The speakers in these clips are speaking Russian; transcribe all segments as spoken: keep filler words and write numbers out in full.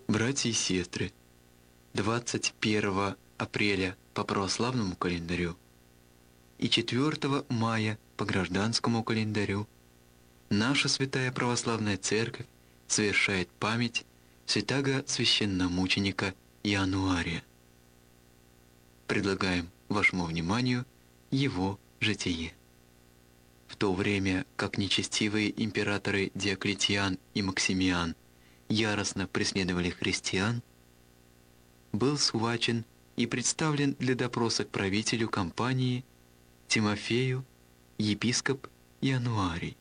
Братья и сестры, двадцать первого апреля по православному календарю и четвёртого мая по гражданскому календарю наша Святая Православная Церковь совершает память святаго священномученика Иануария. Предлагаем вашему вниманию его житие. В то время как нечестивые императоры Диоклетиан и Максимиан яростно преследовали христиан, был схвачен и представлен для допроса к правителю компании Тимофею епископ Иануарий.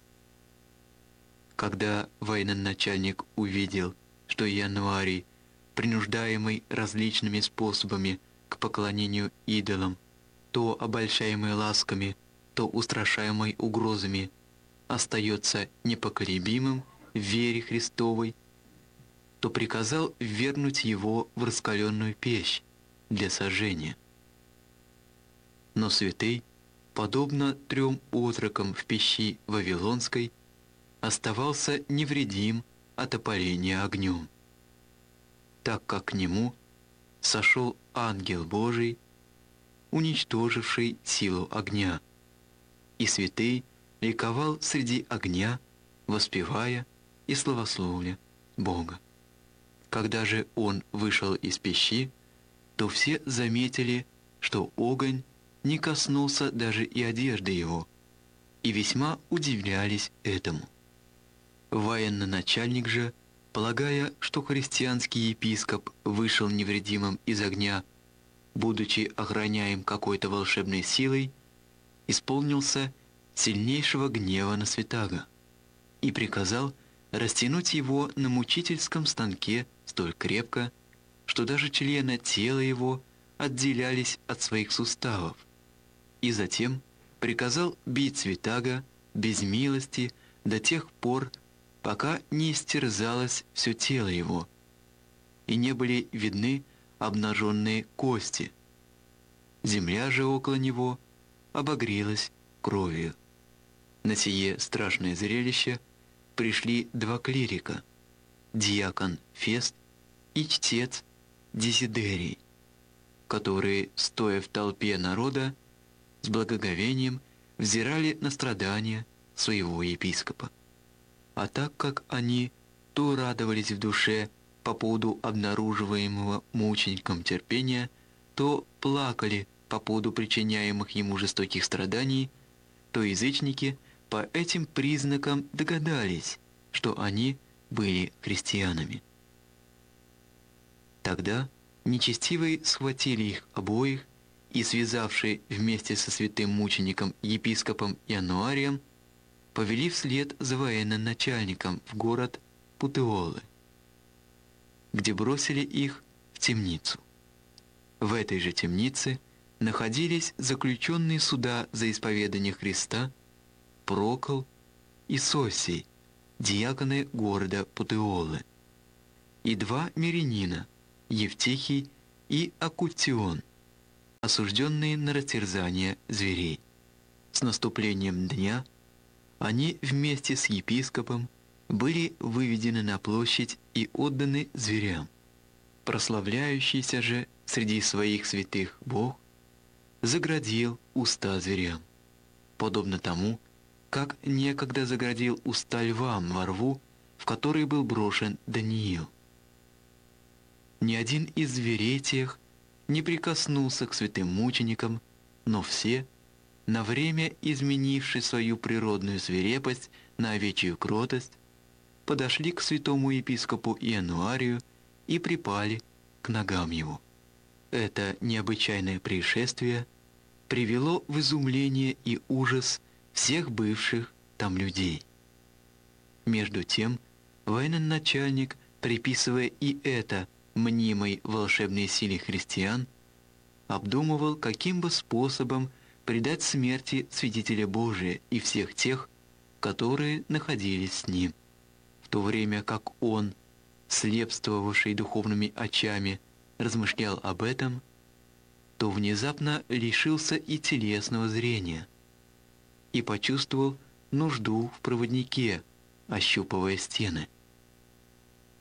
Когда военачальник увидел, что Иануарий, принуждаемый различными способами к поклонению идолам, то обольщаемый ласками, то устрашаемый угрозами, остается непоколебимым в вере Христовой, то приказал ввергнуть его в раскаленную печь для сожжения. Но святый, подобно трем отрокам в пещи Вавилонской, оставался невредим от опаления огнем, так как к нему сошел ангел Божий, уничтоживший силу огня, и святый ликовал среди огня, воспевая и славословля Бога. Когда же он вышел из пещи, то все заметили, что огонь не коснулся даже и одежды его, и весьма удивлялись этому. Военачальник же, полагая, что христианский епископ вышел невредимым из огня, будучи охраняем какой-то волшебной силой, исполнился сильнейшего гнева на святаго и приказал растянуть его на мучительском станке столь крепко, что даже члены тела его отделялись от своих суставов, и затем приказал бить святаго без милости до тех пор, пока не истерзалось все тело его, и не были видны обнаженные кости. Земля же около него обогрелась кровью. На сие страшное зрелище пришли два клирика, диакон Фест и чтец Дезидерий, которые, стоя в толпе народа, с благоговением взирали на страдания своего епископа. А так как они то радовались в душе по поводу обнаруживаемого мучеником терпения, то плакали по поводу причиняемых ему жестоких страданий, то язычники по этим признакам догадались, что они были христианами. Тогда нечестивые схватили их обоих и, связавшие вместе со святым мучеником епископом Иануарием, повели вслед за военачальником в город Путеолы, где бросили их в темницу. В этой же темнице находились заключенные суда за исповедание Христа Прокол и Сосий, диаконы города Путеолы, и два мирянина, Евтихий и Акутион, осужденные на растерзание зверей. С наступлением дня они вместе с епископом были выведены на площадь и отданы зверям. Прославляющийся же среди своих святых Бог заградил уста зверям, подобно тому, как некогда заградил уста львам во рву, в который был брошен Даниил. Ни один из зверей тех не прикоснулся к святым мученикам, но все, на время изменивши свою природную свирепость на овечью кротость, подошли к святому епископу Иануарию и припали к ногам его. Это необычайное происшествие привело в изумление и ужас всех бывших там людей. Между тем, военачальник, приписывая и это мнимой волшебной силе христиан, обдумывал, каким бы способом предать смерти свидетеля Божия и всех тех, которые находились с ним, в то время как он, слепствовавший духовными очами, размышлял об этом, то внезапно лишился и телесного зрения и почувствовал нужду в проводнике, ощупывая стены.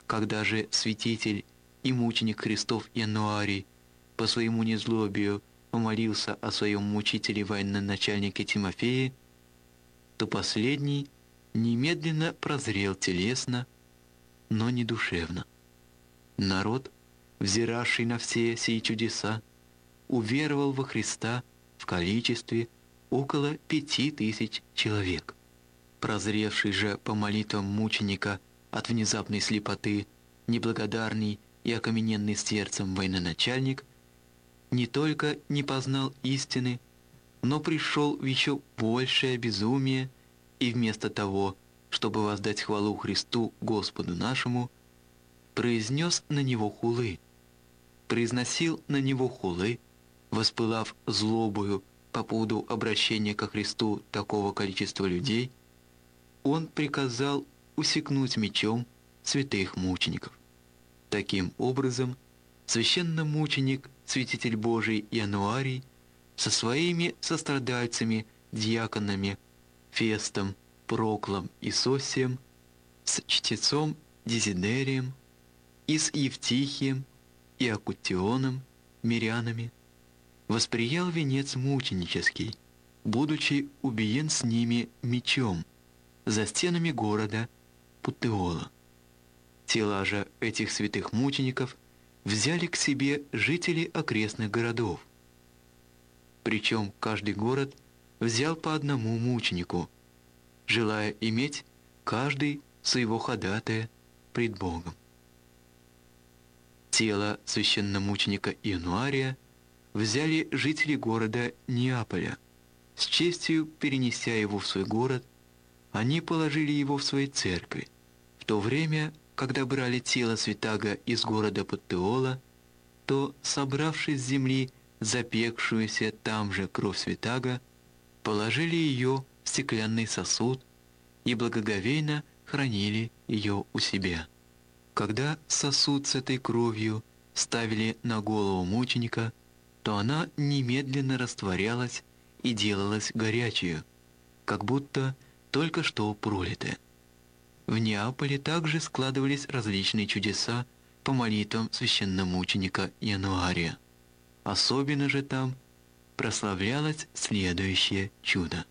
Когда же святитель и мученик Христов Януарий по своему незлобию помолился о своем мучителе военачальнике Тимофее, то последний немедленно прозрел телесно, но не душевно. Народ, взиравший на все сии чудеса, уверовал во Христа в количестве около пяти тысяч человек. Прозревший же по молитвам мученика от внезапной слепоты, неблагодарный и окамененный сердцем военачальник не только не познал истины, но пришел в еще большее безумие, и вместо того, чтобы воздать хвалу Христу Господу нашему, произнес на него хулы, произносил на него хулы, воспылав злобою по поводу обращения ко Христу такого количества людей, он приказал усекнуть мечом святых мучеников. Таким образом, священномученик, святитель Божий Януарий со своими сострадальцами, диаконами Фестом, Проклом и Сосием, с чтецом Дезидерием и с Евтихием и Акутионом, мирянами, восприял венец мученический, будучи убиен с ними мечом за стенами города Путеола. Тела же этих святых мучеников взяли к себе жители окрестных городов. Причем каждый город взял по одному мученику, желая иметь каждый своего ходатая пред Богом. Тело священномученика Януария взяли жители города Неаполя. С честью перенеся его в свой город, они положили его в своей церкви. В то время, когда брали тело святаго из города Паттеола, то, собравшись с земли запекшуюся там же кровь святаго, положили ее в стеклянный сосуд и благоговейно хранили ее у себя. Когда сосуд с этой кровью ставили на голову мученика, то она немедленно растворялась и делалась горячею, как будто только что пролитая. В Неаполе также складывались различные чудеса по молитвам священномученика Януария. Особенно же там прославлялось следующее чудо.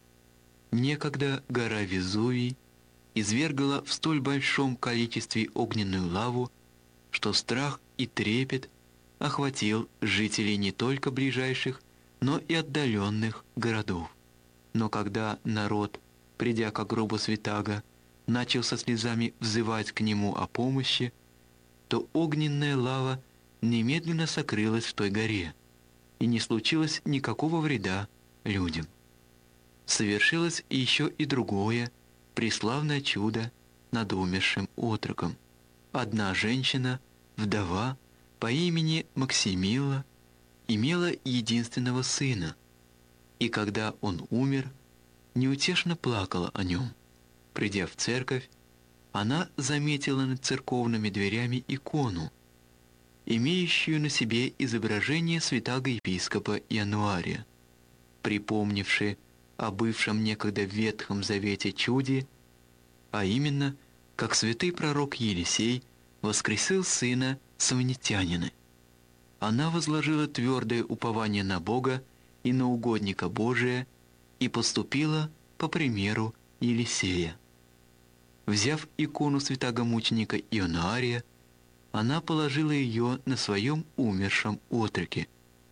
Некогда гора Везувий извергала в столь большом количестве огненную лаву, что страх и трепет охватил жителей не только ближайших, но и отдаленных городов. Но когда народ, придя к гробу святаго, начал со слезами взывать к нему о помощи, то огненная лава немедленно сокрылась в той горе, и не случилось никакого вреда людям. Совершилось еще и другое преславное чудо над умершим отроком. Одна женщина, вдова по имени Максимила, имела единственного сына, и когда он умер, неутешно плакала о нем. Придя в церковь, она заметила над церковными дверями икону, имеющую на себе изображение святаго епископа Януария. Припомнивши о бывшем некогда в Ветхом Завете чуде, а именно, как святый пророк Елисей воскресил сына самонитянина, она возложила твердое упование на Бога и на угодника Божия и поступила по примеру Елисея. Взяв икону святаго мученика Ионария, она положила ее на своем умершем отроке.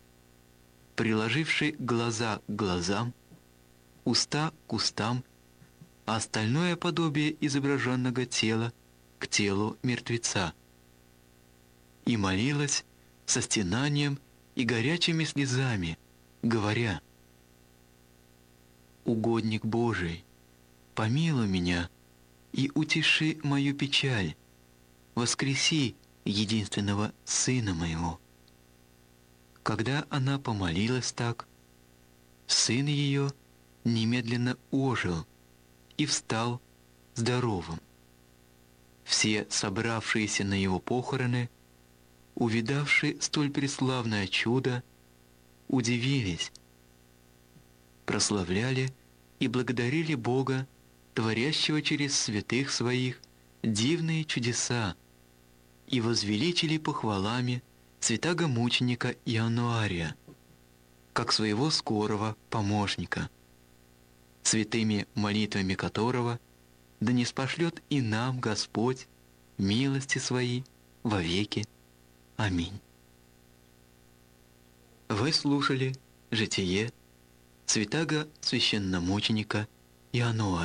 Приложивши глаза к глазам, уста к устам, а остальное подобие изображенного тела к телу мертвеца, и молилась со стенанием и горячими слезами, говоря: «Угодник Божий, помилуй меня и утеши мою печаль, воскреси единственного сына моего». Когда она помолилась так, сын ее немедленно ожил и встал здоровым. Все собравшиеся на его похороны, увидавши столь преславное чудо, удивились, прославляли и благодарили Бога, творящего через святых своих дивные чудеса и возвеличили похвалами святаго мученика Иануария, как своего скорого помощника, святыми молитвами которого да ниспошлет и нам Господь милости свои вовеки. Аминь. Вы слушали житие святаго священномученика Иануария.